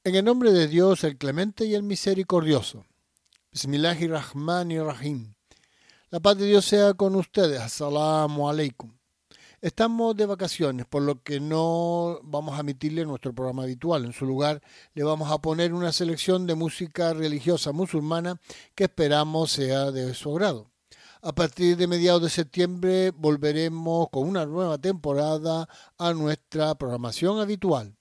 En el nombre de Dios, el clemente y el misericordioso. Bismillahirrahmanirrahim. La paz de Dios sea con ustedes. Assalamu alaikum. Estamos de vacaciones, por lo que no vamos a emitirle nuestro programa habitual. En su lugar, le vamos a poner una selección de música religiosa musulmana que esperamos sea de su agrado. A partir de mediados de septiembre volveremos con una nueva temporada a nuestra programación habitual.